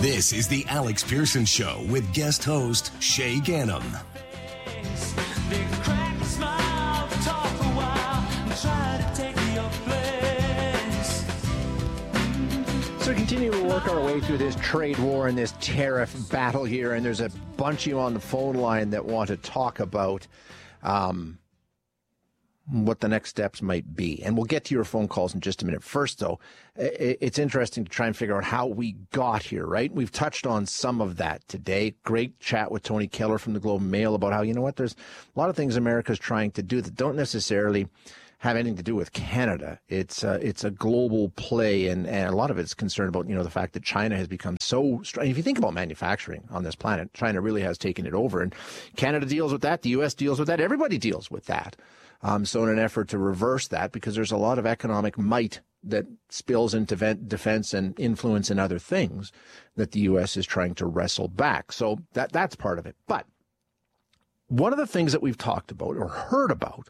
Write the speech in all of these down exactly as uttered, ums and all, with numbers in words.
This is the Alex Pearson Show with guest host Shay Ganem. So we continue to work our way through this trade war and this tariff battle here, and there's a bunch of you on the phone line that want to talk about um, what the next steps might be. And we'll get to your phone calls in just a minute. First, though, it's interesting to try and figure out how we got here, right? We've touched on some of that today. Great chat with Tony Keller from the Globe and Mail about how, you know what, there's a lot of things America's trying to do that don't necessarily have anything to do with Canada. It's uh, it's a global play, and, and a lot of it's concerned about, you know, the fact that China has become so strong. If you think about manufacturing on this planet, China really has taken it over, and Canada deals with that. The U S deals with that. Everybody deals with that. Um, so in an effort to reverse that, because there's a lot of economic might that spills into defense and influence in other things that the U S is trying to wrestle back. So that that's part of it. But one of the things that we've talked about or heard about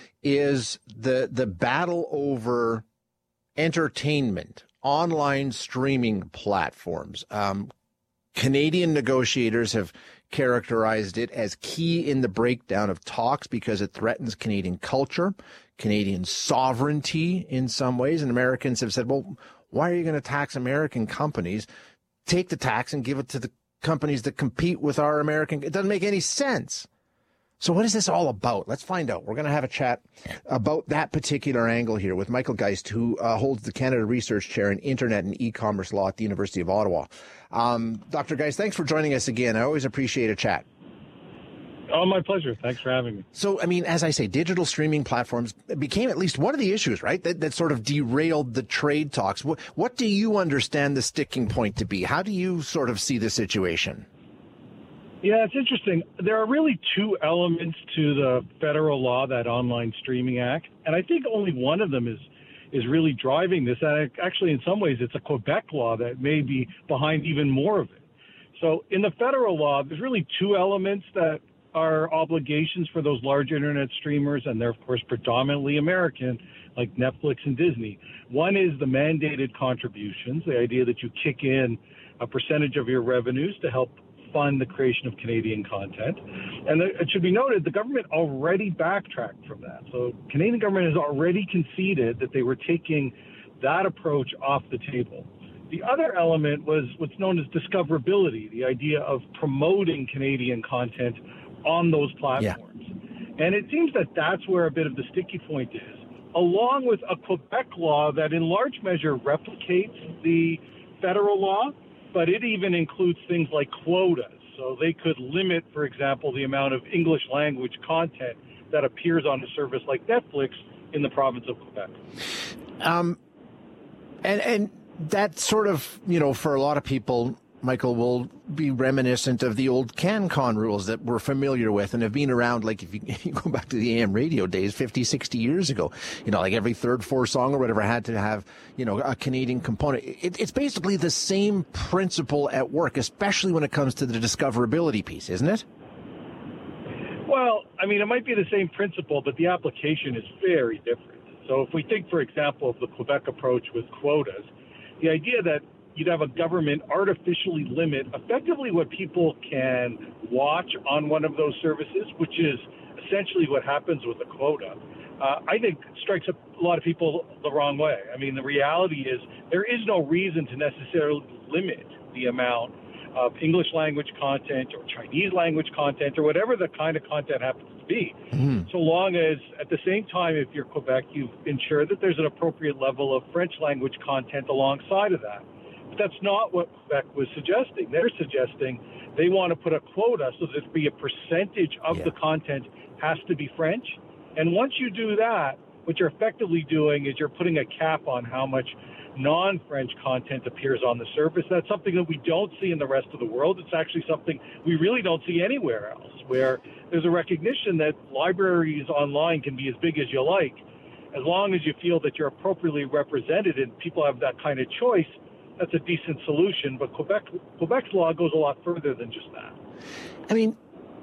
is the the battle over entertainment, online streaming platforms. Um, Canadian negotiators have characterized it as key in the breakdown of talks because it threatens Canadian culture, Canadian sovereignty in some ways. And Americans have said, well, why are you going to tax American companies? Take the tax and give it to the companies that compete with our American. It doesn't make any sense. So what is this all about? Let's find out. We're going to have a chat about that particular angle here with Michael Geist, who uh, holds the Canada Research Chair in Internet and E-commerce Law at the University of Ottawa. Um, Doctor Geist, thanks for joining us again. I always appreciate a chat. Oh, my pleasure. Thanks for having me. So, I mean, as I say, digital streaming platforms became at least one of the issues, right, that, that sort of derailed the trade talks. What, what do you understand the sticking point to be? How do you sort of see the situation? Yeah, it's interesting. There are really two elements to the federal law, that Online Streaming Act, and I think only one of them is is really driving this. And actually, in some ways, it's a Quebec law that may be behind even more of it. So in the federal law, there's really two elements that are obligations for those large internet streamers, and they're, of course, predominantly American, like Netflix and Disney. One is the mandated contributions, the idea that you kick in a percentage of your revenues to help fund the creation of Canadian content. And it should be noted, the government already backtracked from that. So Canadian government has already conceded that they were taking that approach off the table. The other element was what's known as discoverability, the idea of promoting Canadian content on those platforms. Yeah. And it seems that that's where a bit of the sticky point is, along with a Quebec law that in large measure replicates the federal law, but it even includes things like quotas. So they could limit, for example, the amount of English language content that appears on a service like Netflix in the province of Quebec. Um, and, and that sort of, you know, for a lot of people, Michael, will be reminiscent of the old CanCon rules that we're familiar with and have been around, like if you, if you go back to the A M radio days fifty, sixty years ago, you know, like every third, fourth song or whatever had to have, you know, a Canadian component. It, it's basically the same principle at work, especially when it comes to the discoverability piece, isn't it? Well, I mean, it might be the same principle, but the application is very different. So if we think, for example, of the Quebec approach with quotas, the idea that you'd have a government artificially limit effectively what people can watch on one of those services, which is essentially what happens with a quota, uh, I think strikes a lot of people the wrong way. I mean, the reality is there is no reason to necessarily limit the amount of English language content or Chinese language content or whatever the kind of content happens to be, mm-hmm. so long as at the same time, if you're Quebec, you've ensured that there's an appropriate level of French language content alongside of that. But that's not what Quebec was suggesting. They're suggesting they want to put a quota so that be a percentage of yeah. the content has to be French. And once you do that, what you're effectively doing is you're putting a cap on how much non-French content appears on the service. That's something that we don't see in the rest of the world. It's actually something we really don't see anywhere else, where there's a recognition that libraries online can be as big as you like. As long as you feel that you're appropriately represented and people have that kind of choice, that's a decent solution. But Quebec Quebec's law goes a lot further than just that. I mean,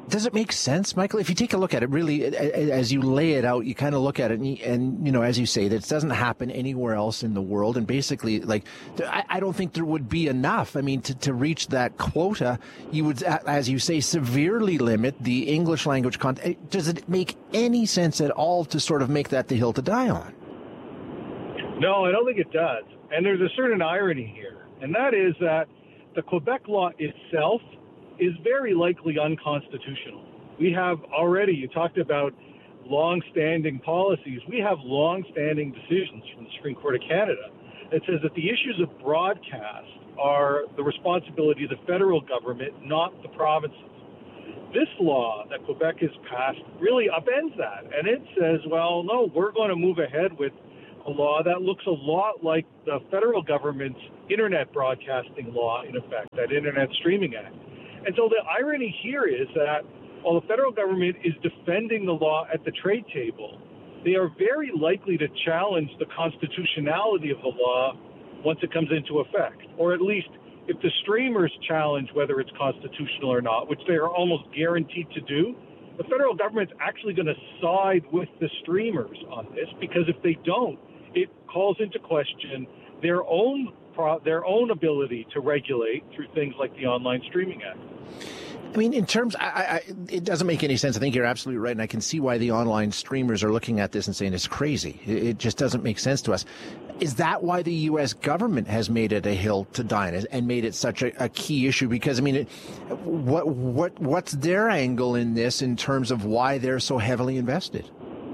Does it make sense, Michael? If you take a look at it, really, as you lay it out, you kind of look at it, and, you, and you know, as you say, that it doesn't happen anywhere else in the world. And basically, like, I, I don't think there would be enough. I mean, to, to reach that quota, you would, as you say, severely limit the English language content. Does it make any sense at all to sort of make that the hill to die on? No, I don't think it does. And there's a certain irony here, and that is that the Quebec law itself is very likely unconstitutional. We have already, you talked about long-standing policies. We have long-standing decisions from the Supreme Court of Canada that says that the issues of broadcast are the responsibility of the federal government, not the provinces. This law that Quebec has passed really upends that, and it says, well, no, we're going to move ahead with a law that looks a lot like the federal government's internet broadcasting law, in effect, that Internet Streaming Act. And so the irony here is that while the federal government is defending the law at the trade table, they are very likely to challenge the constitutionality of the law once it comes into effect. Or at least if the streamers challenge whether it's constitutional or not, which they are almost guaranteed to do, the federal government's actually going to side with the streamers on this, because if they don't, it calls into question their own their own ability to regulate through things like the Online Streaming Act. I mean, in terms, I, I, it doesn't make any sense. I think you're absolutely right, and I can see why the online streamers are looking at this and saying it's crazy. It, it just doesn't make sense to us. Is that why the U S government has made it a hill to die on and made it such a, a key issue? Because, I mean, it, what what what's their angle in this in terms of why they're so heavily invested?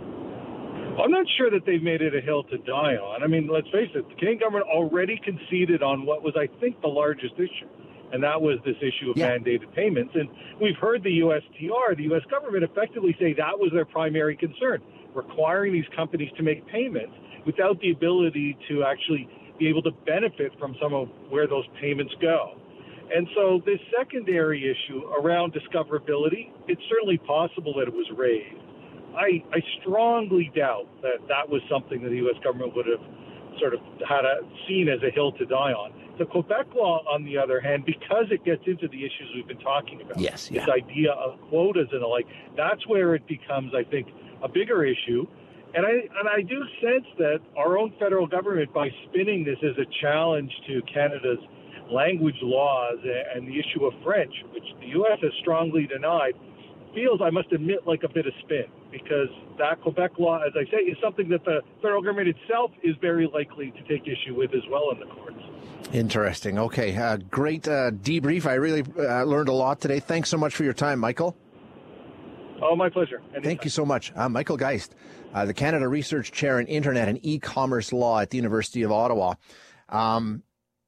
I'm not sure that they've made it a hill to die on. I mean, let's face it, the Canadian government already conceded on what was, I think, the largest issue, and that was this issue of yeah. mandated payments. And we've heard the U S T R, the U S government, effectively say that was their primary concern, requiring these companies to make payments without the ability to actually be able to benefit from some of where those payments go. And so this secondary issue around discoverability, it's certainly possible that it was raised. I, I strongly doubt that that was something that the U S government would have sort of had a, seen as a hill to die on. The Quebec law, on the other hand, because it gets into the issues we've been talking about, yes, yeah. this idea of quotas and the like, that's where it becomes, I think, a bigger issue. And I and I do sense that our own federal government, by spinning this as a challenge to Canada's language laws and the issue of French, which the U S has strongly denied, feels, I must admit, like a bit of spin, because that Quebec law, as I say, is something that the federal government itself is very likely to take issue with as well in the courts. Interesting. Okay. Uh, great uh, debrief. I really uh, learned a lot today. Thanks so much for your time, Michael. Oh, my pleasure. Anytime. Thank you so much. Uh, Michael Geist, uh, the Canada Research Chair in Internet and E-commerce Law at the University of Ottawa. Um,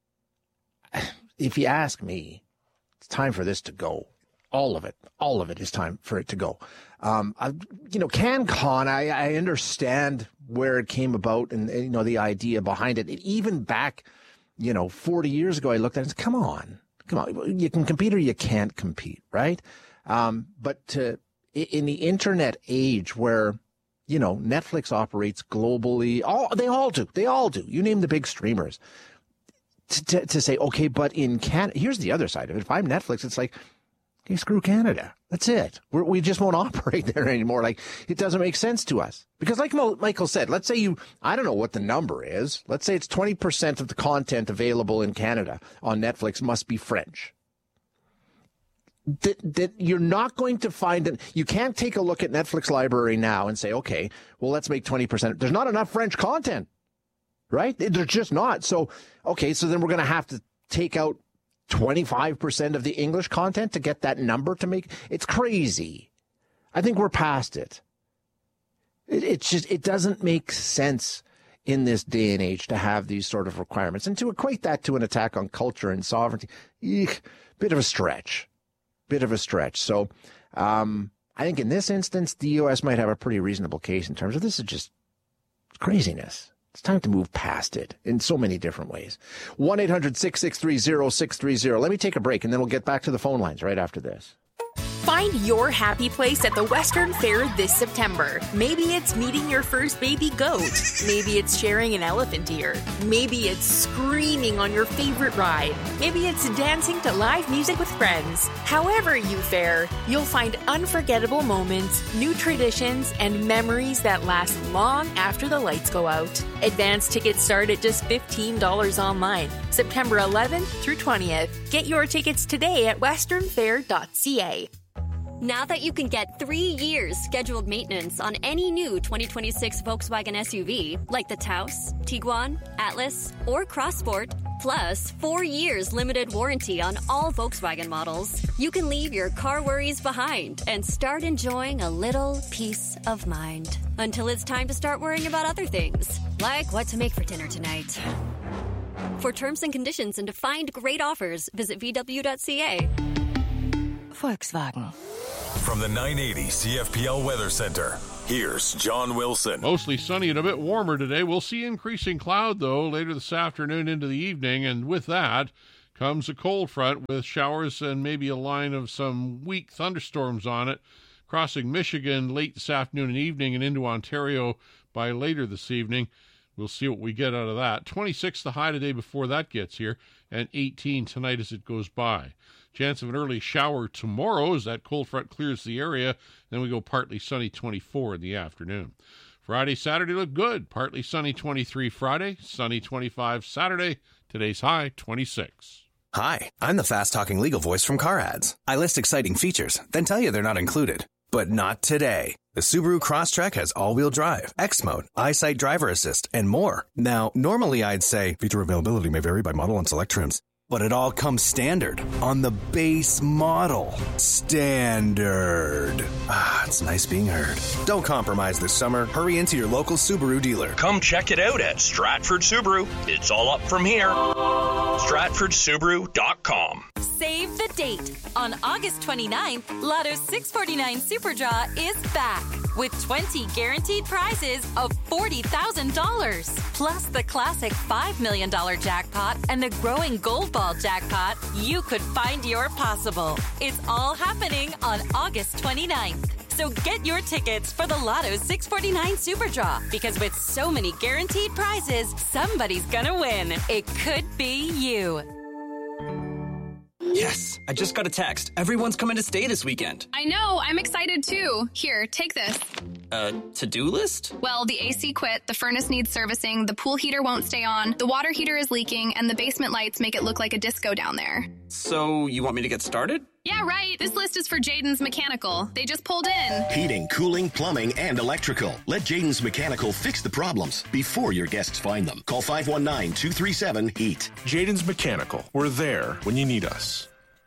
if you ask me, it's time for this to go. All of it, all of it is time for it to go. Um, I, you know, CanCon, I, I understand where it came about and, and, you know, the idea behind it. it. Even back, you know, forty years ago, I looked at it and said, come on, come on. You can compete or you can't compete, right? Um, but to, in the internet age where, you know, Netflix operates globally, all they all do. They all do. You name the big streamers. To, to, to say, okay, but in Canada, here's the other side of it. If I'm Netflix, it's like, okay, screw Canada. That's it. We're, we just won't operate there anymore. Like, it doesn't make sense to us. Because like Michael said, let's say you, I don't know what the number is. Let's say it's twenty percent of the content available in Canada on Netflix must be French. That, that you're not going to find it. You can't take a look at Netflix library now and say, okay, well, let's make twenty percent. There's not enough French content, right? There's just not. So, okay, so then we're going to have to take out twenty-five percent of the English content to get that number to make. It's crazy. I think we're past it. it. It's just, it doesn't make sense in this day and age to have these sort of requirements and to equate that to an attack on culture and sovereignty. Eek, bit of a stretch, bit of a stretch. So, um, I think in this instance, the U S might have a pretty reasonable case in terms of this is just craziness. It's time to move past it in so many different ways. one eight hundred six six three zero six three zero. Let me take a break, and then we'll get back to the phone lines right after this. Find Find your happy place at the Western Fair this September. Maybe it's meeting your first baby goat. Maybe it's sharing an elephant ear. Maybe it's screaming on your favorite ride. Maybe it's dancing to live music with friends. However you fare, you'll find unforgettable moments, new traditions, and memories that last long after the lights go out. Advance tickets start at just fifteen dollars online, September eleventh through twentieth. Get your tickets today at western fair dot c a. Now that you can get three years scheduled maintenance on any new twenty twenty-six Volkswagen S U V, like the Taos, Tiguan, Atlas, or Crossport, plus four years limited warranty on all Volkswagen models, you can leave your car worries behind and start enjoying a little peace of mind. Until it's time to start worrying about other things, like what to make for dinner tonight. For terms and conditions and to find great offers, visit v w dot c a. Volkswagen. From the nine eighty C F P L Weather Center, here's John Wilson. Mostly sunny and a bit warmer today. We'll see increasing cloud, though, later this afternoon into the evening. And with that comes a cold front with showers and maybe a line of some weak thunderstorms on it, crossing Michigan late this afternoon and evening and into Ontario by later this evening. We'll see what we get out of that. twenty-six the high today before that gets here, and eighteen tonight as it goes by. Chance of an early shower tomorrow as that cold front clears the area. Then we go partly sunny, twenty-four in the afternoon. Friday, Saturday look good. Partly sunny, twenty-three Friday, sunny, twenty-five Saturday. Today's high, twenty-six. Hi, I'm the fast-talking legal voice from Car Ads. I list exciting features, then tell you they're not included. But not today. The Subaru Crosstrek has all-wheel drive, X-Mode, EyeSight Driver Assist, and more. Now, normally I'd say feature availability may vary by model and select trims. But it all comes standard on the base model. Standard. Ah, it's nice being heard. Don't compromise this summer. Hurry into your local Subaru dealer. Come check it out at Stratford Subaru. It's all up from here. Stratford Subaru dot com. Save the date. On August twenty-ninth, Lotto six forty-nine Super Draw is back with twenty guaranteed prizes of forty thousand dollars. Plus the classic five million dollars jackpot and the growing Gold Ball jackpot. You could find your possible. It's all happening on August twenty-ninth. So get your tickets for the Lotto six forty-nine Super Draw, because with so many guaranteed prizes, somebody's gonna win. It could be you. Yes, I just got a text. Everyone's coming to stay this weekend. I know, I'm excited too. Here, take this. Uh, to-do list? Well, the A C quit, the furnace needs servicing, the pool heater won't stay on, the water heater is leaking, and the basement lights make it look like a disco down there. So, you want me to get started? Yeah, right. This list is for Jaden's Mechanical. They just pulled in. Heating, cooling, plumbing, and electrical. Let Jaden's Mechanical fix the problems before your guests find them. Call five one nine, two three seven, HEAT. Jaden's Mechanical. We're there when you need us.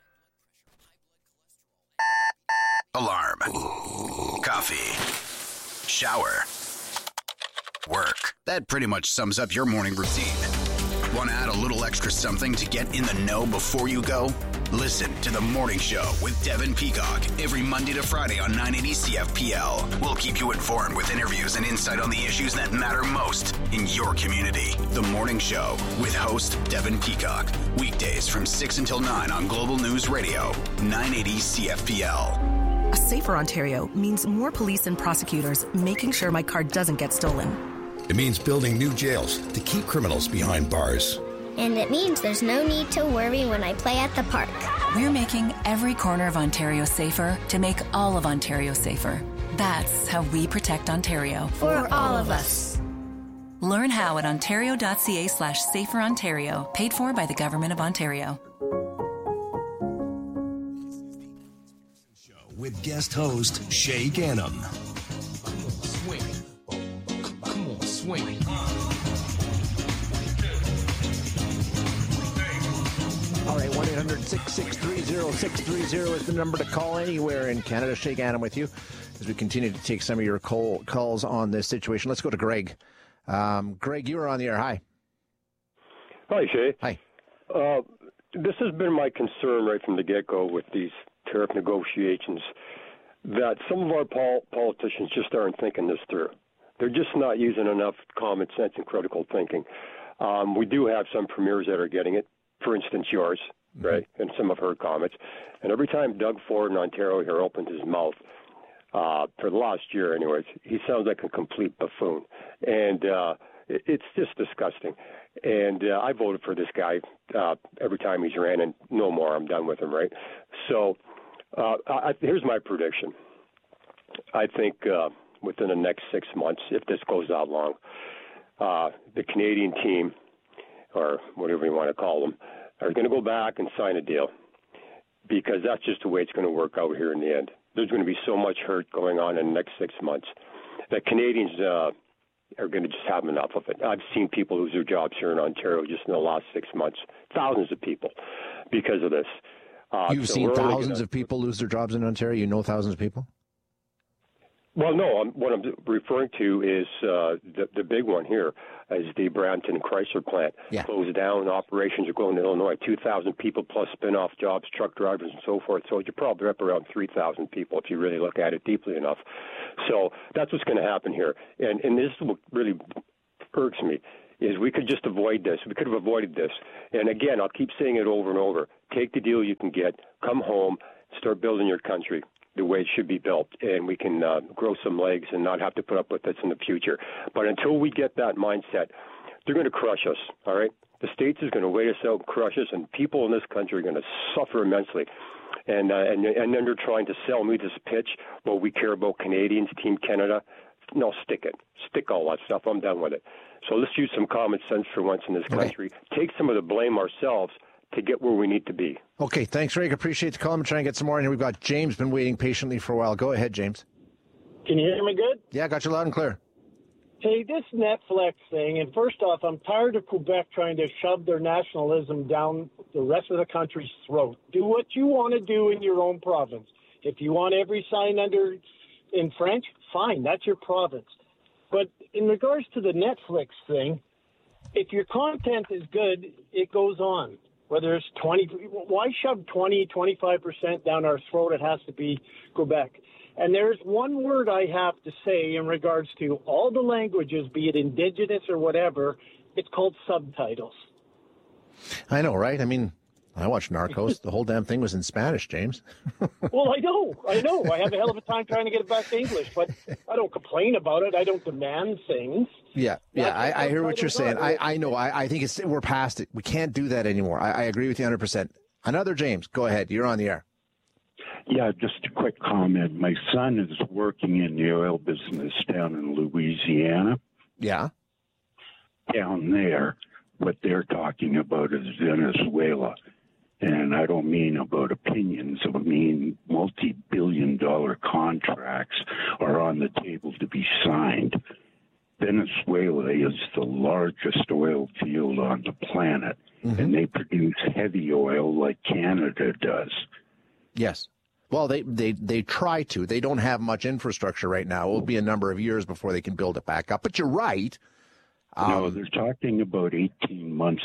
Alarm. Coffee. Shower. Work. That pretty much sums up your morning routine. Want to add a little extra something to get in the know before you go? Listen to The Morning Show with Devin Peacock every Monday to Friday on nine eighty C F P L. We'll keep you informed with interviews and insight on the issues that matter most in your community. The Morning Show with host Devin Peacock. Weekdays from six until nine on Global News Radio, nine eighty C F P L. A safer Ontario means more police and prosecutors making sure my car doesn't get stolen. It means building new jails to keep criminals behind bars. And it means there's no need to worry when I play at the park. We're making every corner of Ontario safer to make all of Ontario safer. That's how we protect Ontario. For all of us. Learn how at ontario.ca slash safer Ontario. Paid for by the Government of Ontario. With guest host Shay Gannam. Swing. Come on, swing. All right, one eight hundred, six six three, zero six three zero is the number to call anywhere in Canada. Shay Gannam with you as we continue to take some of your call, calls on this situation. Let's go to Greg. Um, Greg, you are on the air. Hi. Hi, Shay. Hi. Uh, this has been my concern right from the get-go with these tariff negotiations, that some of our pol- politicians just aren't thinking this through. They're just not using enough common sense and critical thinking. Um, we do have some premiers that are getting it. for instance, yours, mm-hmm. right, and some of her comments. And every time Doug Ford in Ontario here opens his mouth, uh, for the last year anyways, he sounds like a complete buffoon. And uh, it, it's just disgusting. And uh, I voted for this guy uh, every time he's ran, and no more. I'm done with him, right? So uh, I, here's my prediction. I think uh, within the next six months, if this goes that long, uh, the Canadian team, or whatever you want to call them, are going to go back and sign a deal, because that's just the way it's going to work out here in the end. There's going to be so much hurt going on in the next six months that Canadians uh, are going to just have enough of it. I've seen people lose their jobs here in Ontario just in the last six months, thousands of people, because of this. Uh, You've so seen thousands gonna... of people lose their jobs in Ontario? You know thousands of people? Well, no, I'm, what I'm referring to is uh, the, the big one here is the Brampton Chrysler plant. Yeah. Closed down, operations are going to Illinois, two thousand people plus spin-off jobs, truck drivers and so forth. So you're probably up around three thousand people if you really look at it deeply enough. So that's what's going to happen here. And, and this is what really irks me, is we could just avoid this. We could have avoided this. And again, I'll keep saying it over and over. Take the deal you can get, come home, start building your country the way it should be built, and we can uh, grow some legs and not have to put up with this in the future. But until we get that mindset, they're going to crush us, all right? The States is going to wait us out and crush us, and people in this country are going to suffer immensely. And, uh, and, and then they're trying to sell me this pitch, well, we care about Canadians, Team Canada. No, stick it. Stick all that stuff. I'm done with it. So let's use some common sense for once in this country. Okay. Take some of the blame ourselves to get where we need to be. Okay, thanks, Rick. Appreciate the call. I'm trying to get some more in here. We've got James been waiting patiently for a while. Go ahead, James. Can you hear me good? Yeah, got you loud and clear. Hey, this Netflix thing, and first off, I'm tired of Quebec trying to shove their nationalism down the rest of the country's throat. Do what you want to do in your own province. If you want every sign under in French, fine, that's your province. But in regards to the Netflix thing, if your content is good, it goes on. Whether it's twenty, why shove twenty, twenty-five percent down our throat? It has to be Quebec. And there's one word I have to say in regards to all the languages, be it Indigenous or whatever, it's called subtitles. I know, right? I mean, I watched Narcos. The whole damn thing was in Spanish, James. Well, I know. I know. I have a hell of a time trying to get it back to English, but I don't complain about it. I don't demand things. Yeah, yeah, I, I hear what you're saying. I, I know. I, I think it's we're past it. We can't do that anymore. I, I agree with you one hundred percent. Another James, go ahead. You're on the air. Yeah, just a quick comment. My son is working in the oil business down in Louisiana. Yeah. Down there, what they're talking about is Venezuela. And I don't mean about opinions. I mean multi-billion dollar contracts are on the table to be signed. Venezuela is the largest oil field on the planet, mm-hmm. and they produce heavy oil like Canada does. Yes. Well, they, they, they try to. They don't have much infrastructure right now. It will be a number of years before they can build it back up. But you're right. Um, no, they're talking about eighteen months.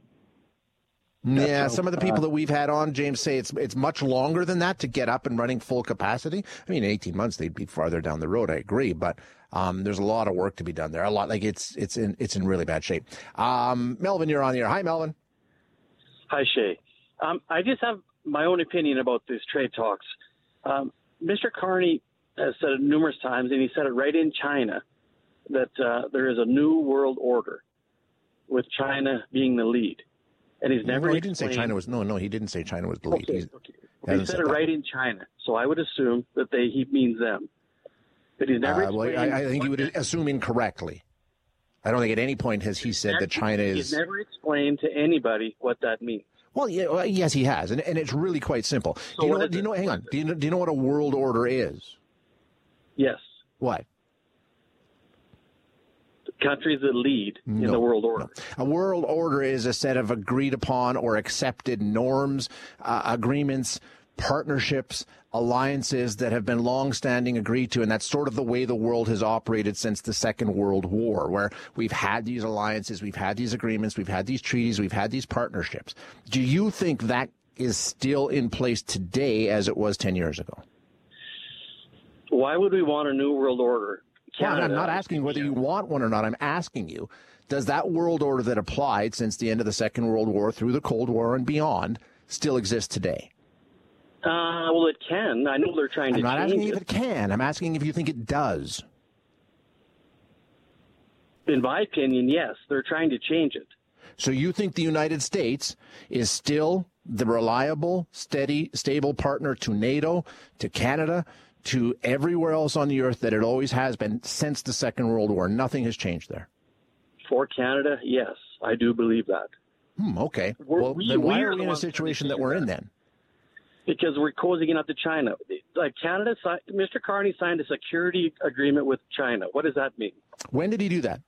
That's yeah, some of the people that we've had on, James, say it's it's much longer than that to get up and running full capacity. I mean, eighteen months, they'd be farther down the road. I agree, but um, there's a lot of work to be done there. A lot, like it's it's in it's in really bad shape. Um, Melvin, you're on the air. Hi, Melvin. Hi, Shay. Um, I just have my own opinion about these trade talks. Um, Mister Carney has said it numerous times, and he said it right in China, that uh, there is a new world order with China being the lead. And he's never. No, he didn't say China was. No, no, he didn't say China was the lead. Okay, okay. He said it right in China, so I would assume that they he means them. But he's never. Uh, well, I, I think he would assume incorrectly. I don't think at any point has he said never, that China is. He's never explained to anybody what that means. Well, yeah, well, yes, he has, and and it's really quite simple. So do you know? what What, do you know? Hang on. Do you know? Do you know what a world order is? Yes. What? Countries that lead in no, the world order. No. A world order is a set of agreed upon or accepted norms, uh, agreements, partnerships, alliances that have been long-standing agreed to, and that's sort of the way the world has operated since the Second World War, where we've had these alliances, we've had these agreements, we've had these treaties, we've had these partnerships. Do you think that is still in place today as it was ten years ago? Why would we want a new world order? Well, I'm not asking whether you want one or not. I'm asking you, Does that world order that applied since the end of the Second World War through the Cold War and beyond still exist today? Uh, well, it can. I know they're trying to I'm not change asking it. if it can. I'm asking if you think it does. In my opinion, yes. They're trying to change it. So you think the United States is still the reliable, steady, stable partner to NATO, to Canada, to everywhere else on the earth that it always has been since the Second World War? Nothing has changed there. For Canada, yes. I do believe that. Hmm, okay. We're, well, we, then why we are are we the in a ones situation that we're in then? Because we're cozying up to China. Like Canada, si- Mister Carney signed a security agreement with China. What does that mean? When did he do that?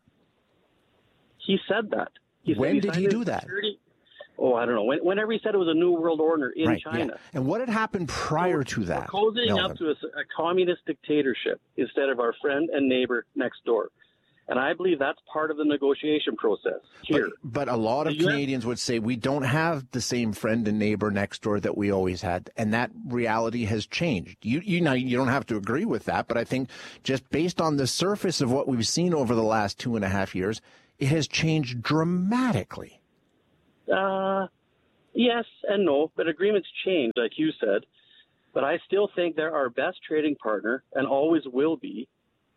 He said that. He said When he did he signed do a that? security- Oh, I don't know. When, whenever he said it was a new world order in right, China. Yeah. And what had happened prior to that? We're cozying Melvin? up to a, a communist dictatorship instead of our friend and neighbor next door. And I believe that's part of the negotiation process here. But, but a lot of The U S Canadians would say we don't have the same friend and neighbor next door that we always had, and that reality has changed. You you know you don't have to agree with that, but I think just based on the surface of what we've seen over the last two and a half years, it has changed dramatically. Uh, yes and no, but agreements change, like you said. But I still think they're our best trading partner and always will be,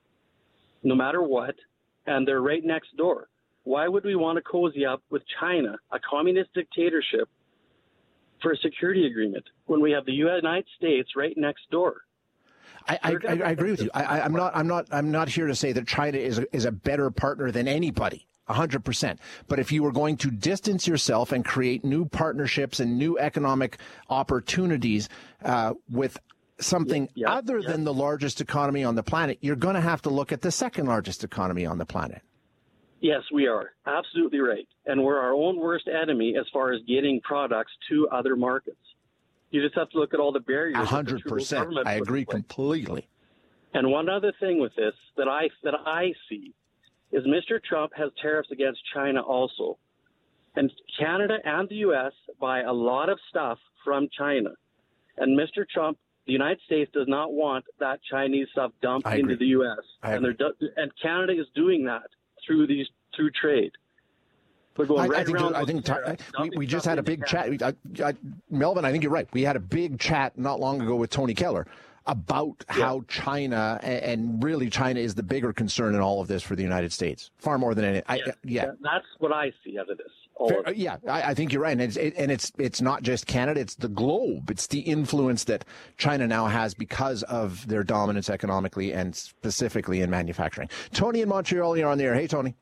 no matter what. And they're right next door. Why would we want to cozy up with China, a communist dictatorship, for a security agreement when we have the United States right next door? I, I, I, I agree with you. I, I, I'm not. I'm not. I'm not here to say that China is a, is a better partner than anybody. A hundred percent. But if you were going to distance yourself and create new partnerships and new economic opportunities uh, with something yeah, yeah, other yeah. than the largest economy on the planet, you're going to have to look at the second largest economy on the planet. Yes, we are. Absolutely right. And we're our own worst enemy as far as getting products to other markets. You just have to look at all the barriers. A hundred percent. I agree completely. And one other thing with this that I that I see is Mister Trump has tariffs against China also. And Canada and the U S buy a lot of stuff from China. And Mister Trump, the United States does not want that Chinese stuff dumped I into agree. the U S I and they're do- and Canada is doing that through these through trade. We're going I, right I think, around I think those t- tariffs, we, dumping we just stuff had a into big Canada. chat. I, I, Melvin, I think you're right. We had a big chat not long ago with Tony Keller about how China and, and really China is the bigger concern in all of this for the United States, far more than any. I, Yeah, yeah. that's what I see out of this. All Fair, of it. yeah, I, I think you're right, and it's it, and it's it's not just Canada; it's the globe. It's the influence that China now has because of their dominance economically and specifically in manufacturing. Tony in Montreal, you're on the air. Hey, Tony.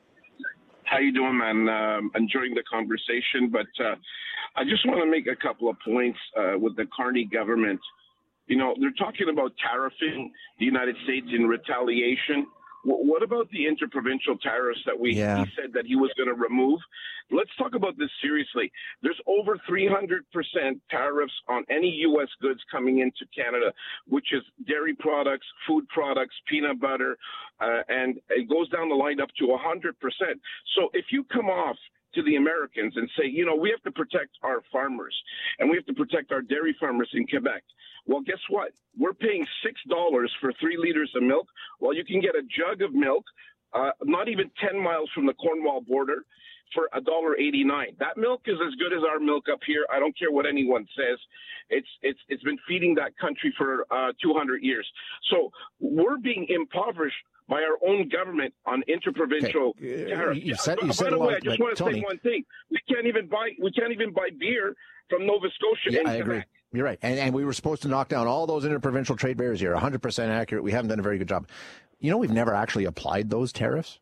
How you doing, man? Um, enjoying the conversation, but uh, I just want to make a couple of points uh, with the Carney government. You know, they're talking about tariffing the United States in retaliation. W- what about the interprovincial tariffs that we Yeah. he said that he was going to remove? Let's talk about this seriously. There's over three hundred percent tariffs on any U S goods coming into Canada, which is dairy products, food products, peanut butter, uh, and it goes down the line up to one hundred percent. So if you come off to the Americans and say, you know, we have to protect our farmers and we have to protect our dairy farmers in Quebec. Well, guess what? We're paying six dollars for three liters of milk. Well, you can get a jug of milk, uh, not even ten miles from the Cornwall border, for one dollar eighty-nine. That milk is as good as our milk up here. I don't care what anyone says. It's it's it's been feeding that country for uh, two hundred years. So we're being impoverished by our own government on interprovincial Okay. tariffs. You said- you By said the a lot, way, I just but want to Tony- say one thing: we can't even buy we can't even buy beer from Nova Scotia. Yeah, in I Quebec. agree. You're right. And, and we were supposed to knock down all those interprovincial trade barriers here. one hundred percent accurate. We haven't done a very good job. You know, we've never actually applied those tariffs?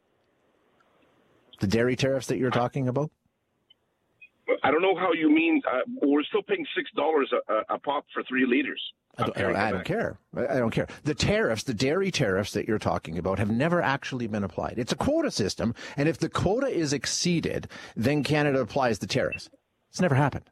The dairy tariffs that you're talking about? I don't know how you mean. Uh, we're still paying six dollars a, a pop for three liters. I don't, I don't, I don't care. I don't care. The tariffs, the dairy tariffs that you're talking about have never actually been applied. It's a quota system, and if the quota is exceeded, then Canada applies the tariffs. It's never happened.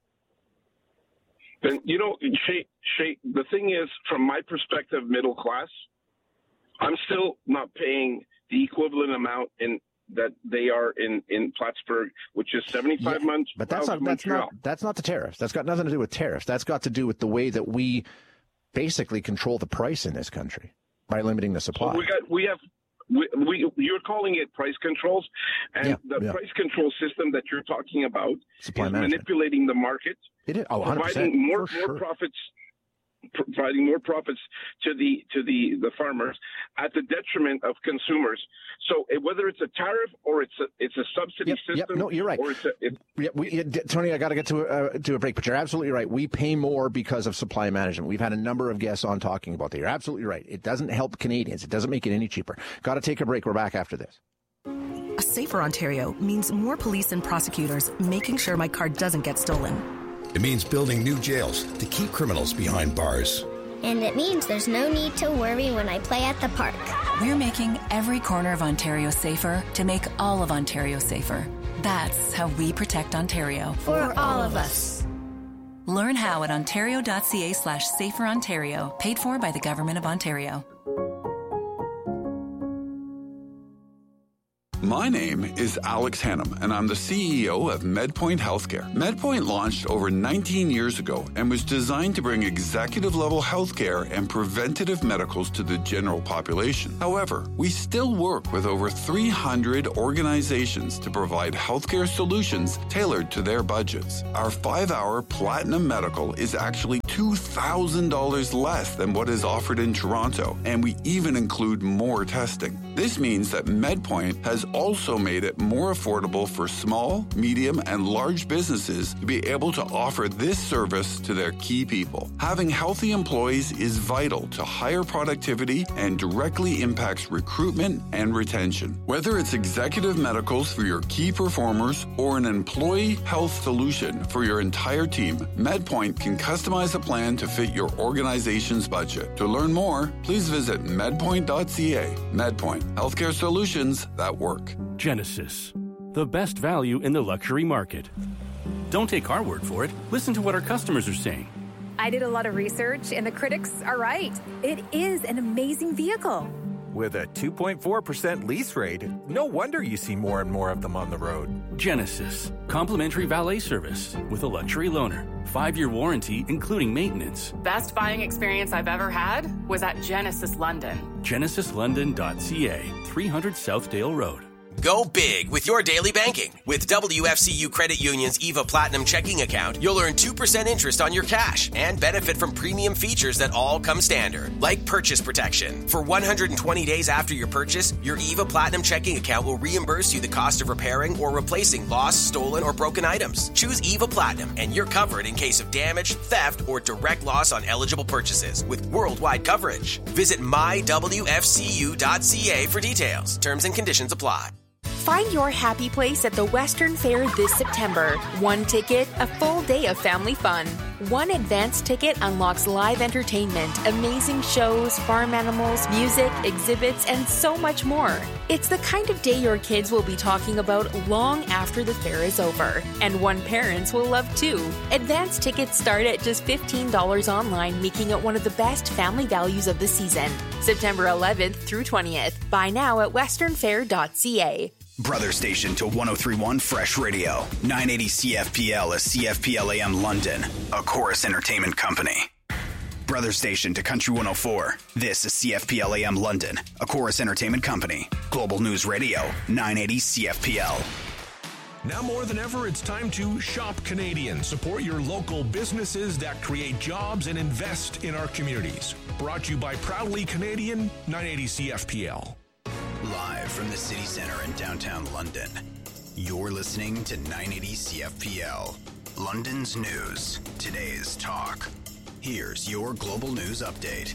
Then, you know, Shay, Shay, the thing is, from my perspective, middle class, I'm still not paying the equivalent amount in that they are in, in Plattsburgh, which is seventy-five Yeah, months. But that's out not of that's Montreal. not that's not the tariffs. That's got nothing to do with tariffs. That's got to do with the way that we basically control the price in this country by limiting the supply. So we got we have we, we you're calling it price controls, and Yeah, the yeah. price control system that you're talking about Supply is management. manipulating the market, It is. Oh, one hundred percent. providing more For more sure. profits. Providing more profits to the to the, the farmers at the detriment of consumers. So eh, whether it's a tariff or it's a it's a subsidy Yep, yep. system, No, you're right. Or it's a, it, Yeah, we, yeah, D- Tony, I got to get to uh, to a break, but you're absolutely right. We pay more because of supply management. We've had a number of guests on talking about that. You're absolutely right. It doesn't help Canadians. It doesn't make it any cheaper. Got to take a break. We're back after this. A safer Ontario means more police and prosecutors making sure my car doesn't get stolen. It means building new jails to keep criminals behind bars. And it means there's no need to worry when I play at the park. We're making every corner of Ontario safer to make all of Ontario safer. That's how we protect Ontario. For all of us. Learn how at ontario.ca slash safer Ontario, paid for by the Government of Ontario. My name is Alex Hannum, and I'm the C E O of MedPoint Healthcare. MedPoint launched over nineteen years ago and was designed to bring executive-level healthcare and preventative medicals to the general population. However, we still work with over three hundred organizations to provide healthcare solutions tailored to their budgets. Our five-hour Platinum Medical is actually two thousand dollars less than what is offered in Toronto, and we even include more testing. This means that MedPoint has also made it more affordable for small, medium, and large businesses to be able to offer this service to their key people. Having healthy employees is vital to higher productivity and directly impacts recruitment and retention. Whether it's executive medicals for your key performers or an employee health solution for your entire team, MedPoint can customize a plan to fit your organization's budget. To learn more, please visit medpoint dot c a. MedPoint, healthcare solutions that work. Genesis, the best value in the luxury market. Don't take our word for it. Listen to what our customers are saying. I did a lot of research, and the critics are right. It is an amazing vehicle. With a two point four percent lease rate, no wonder you see more and more of them on the road. Genesis, complimentary valet service with a luxury loaner. Five-year warranty, including maintenance. Best buying experience I've ever had was at Genesis London. genesis london dot c a, three hundred Southdale Road. Go big with your daily banking. With W F C U Credit Union's EVA Platinum checking account, you'll earn two percent interest on your cash and benefit from premium features that all come standard, like purchase protection. For one hundred twenty days after your purchase, your EVA Platinum checking account will reimburse you the cost of repairing or replacing lost, stolen, or broken items. Choose EVA Platinum and you're covered in case of damage, theft, or direct loss on eligible purchases with worldwide coverage. Visit my w f c u dot c a for details. Terms and conditions apply. Find your happy place at the Western Fair this September. One ticket, a full day of family fun. One advance ticket unlocks live entertainment, amazing shows, farm animals, music, exhibits, and so much more. It's the kind of day your kids will be talking about long after the fair is over. And one parents will love too. Advance tickets start at just fifteen dollars online, making it one of the best family values of the season. September eleventh through twentieth. Buy now at western fair dot c a. Brother station to one oh three point one Fresh Radio. nine eighty C F P L is C F P L A M London, a Chorus Entertainment company. Brother station to Country one oh four. This is C F P L A M London, a Chorus Entertainment company. Global News Radio, nine eighty C F P L. Now more than ever, it's time to shop Canadian. Support your local businesses that create jobs and invest in our communities. Brought to you by Proudly Canadian, nine eighty C F P L. Live from the city center in downtown London, you're listening to nine eighty C F P L. London's news, today's talk. Here's your global news update.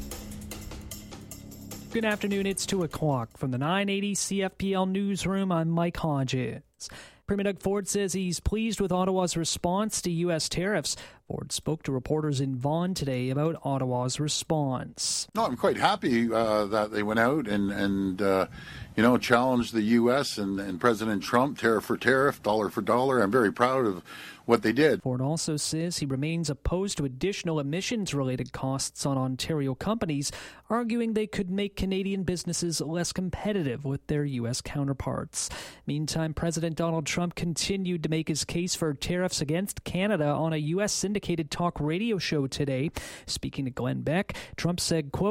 Good afternoon, it's two o'clock. From the nine eighty C F P L newsroom, I'm Mike Hodges. Premier Doug Ford says he's pleased with Ottawa's response to U S tariffs. Ford spoke to reporters in Vaughan today about Ottawa's response. No, I'm quite happy uh, that they went out and, and uh, you know, challenged the U S and, and President Trump, tariff for tariff, dollar for dollar. I'm very proud of what they did. Ford also says he remains opposed to additional emissions-related costs on Ontario companies, arguing they could make Canadian businesses less competitive with their U S counterparts. Meantime, President Donald Trump continued to make his case for tariffs against Canada on a U S syndicated talk radio show today. Speaking to Glenn Beck, Trump said, quote,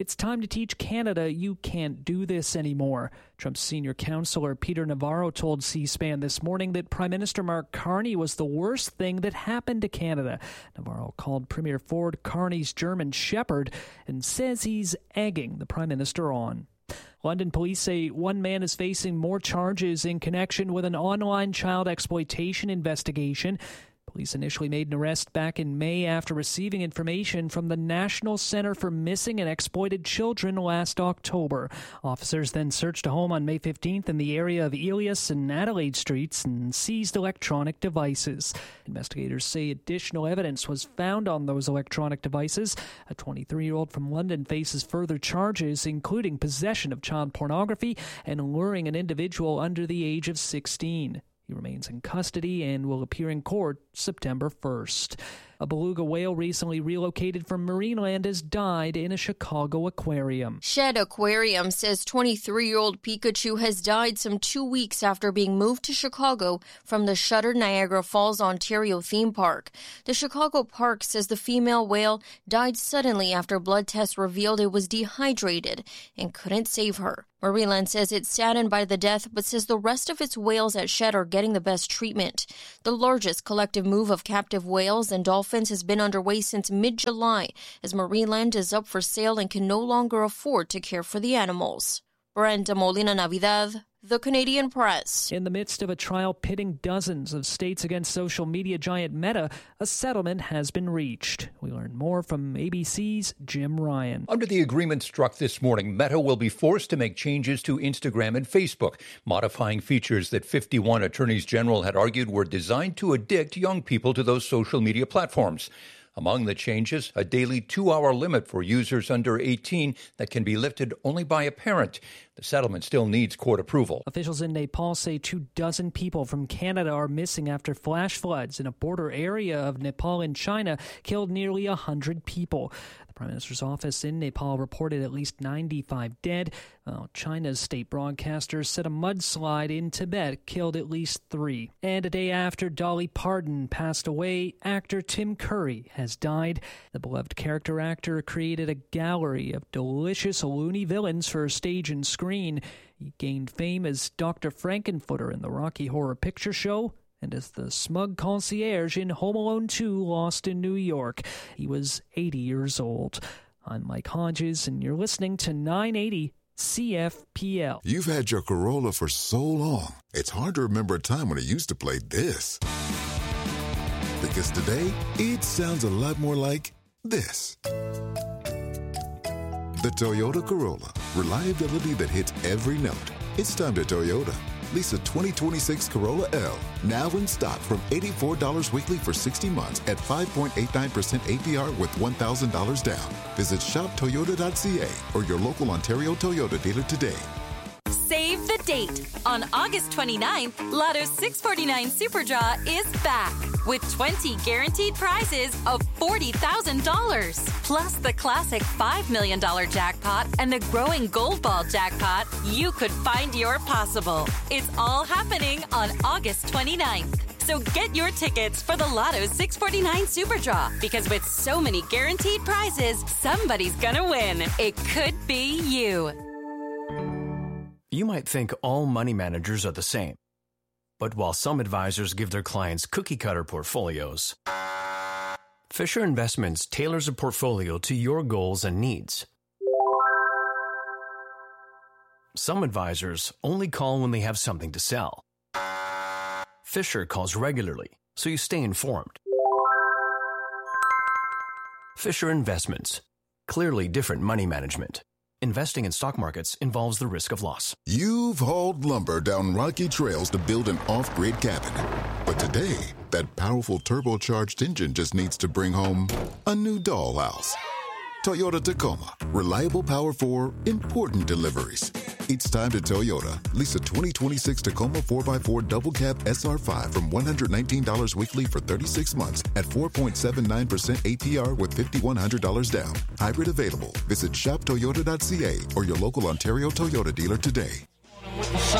It's time to teach Canada you can't do this anymore. Trump's senior counselor Peter Navarro told C-SPAN this morning that Prime Minister Mark Carney was the worst thing that happened to Canada. Navarro called Premier Ford Carney's German Shepherd and says he's egging the Prime Minister on. London police say one man is facing more charges in connection with an online child exploitation investigation. Police initially made an arrest back in May after receiving information from the National Center for Missing and Exploited Children last October. Officers then searched a home on May fifteenth in the area of Elias and Adelaide Streets and seized electronic devices. Investigators say additional evidence was found on those electronic devices. A twenty-three-year-old from London faces further charges, including possession of child pornography and luring an individual under the age of sixteen. He remains in custody and will appear in court September first. A beluga whale recently relocated from Marineland has died in a Chicago aquarium. Shed Aquarium says twenty-three-year-old Pikachu has died some two weeks after being moved to Chicago from the shuttered Niagara Falls, Ontario theme park. The Chicago park says the female whale died suddenly after blood tests revealed it was dehydrated and couldn't save her. Marineland says it's saddened by the death, but says the rest of its whales at Shed are getting the best treatment. The largest collective move of captive whales and dolphins has been underway since mid-July, as Marineland is up for sale and can no longer afford to care for the animals. Brenda Molina Navidad, The Canadian Press. In the midst of a trial pitting dozens of states against social media giant Meta, a settlement has been reached. We learn more from A B C's Jim Ryan. Under the agreement struck this morning, Meta will be forced to make changes to Instagram and Facebook, modifying features that fifty-one attorneys general had argued were designed to addict young people to those social media platforms. Among the changes, a daily two-hour limit for users under eighteen that can be lifted only by a parent. The settlement still needs court approval. Officials in Nepal say two dozen people from Canada are missing after flash floods in a border area of Nepal and China killed nearly one hundred people. The Prime Minister's office in Nepal reported at least ninety-five dead. Well, China's state broadcaster said a mudslide in Tibet killed at least three. And a day after Dolly Parton passed away, actor Tim Curry has died. The beloved character actor created a gallery of delicious loony villains for stage and screen. He gained fame as Doctor Frankenfooter in the Rocky Horror Picture Show and as the smug concierge in Home Alone two, Lost in New York. He was eighty years old. I'm Mike Hodges, and you're listening to nine eighty C F P L. You've had your Corolla for so long, it's hard to remember a time when it used to play this. Because today, it sounds a lot more like this. The Toyota Corolla. Reliability that hits every note. It's time to Toyota. Lease a twenty twenty-six Corolla L, now in stock from eighty-four dollars weekly for sixty months at five point eight nine percent A P R with one thousand dollars down. Visit shop toyota dot c a or your local Ontario Toyota dealer today. Save the date. On August twenty-ninth, Lotto six forty-nine Super Draw is back with twenty guaranteed prizes of forty thousand dollars. Plus the classic five million dollars jackpot and the growing Gold Ball jackpot. You could find your possible. It's all happening on August twenty-ninth. So get your tickets for the Lotto six forty-nine Super Draw, because with so many guaranteed prizes, somebody's gonna win. It could be you. You might think all money managers are the same. But while some advisors give their clients cookie-cutter portfolios, Fisher Investments tailors a portfolio to your goals and needs. Some advisors only call when they have something to sell. Fisher calls regularly, so you stay informed. Fisher Investments. Clearly different money management. Investing in stock markets involves the risk of loss. You've hauled lumber down rocky trails to build an off-grid cabin. But today, that powerful turbocharged engine just needs to bring home a new dollhouse. Toyota Tacoma. Reliable power for important deliveries. It's time to Toyota. Lease a twenty twenty-six Tacoma four by four double cab S R five from one hundred nineteen dollars weekly for thirty-six months at four point seven nine percent A P R with five thousand one hundred dollars down. Hybrid available. Visit shop toyota dot c a or your local Ontario Toyota dealer today. With the sun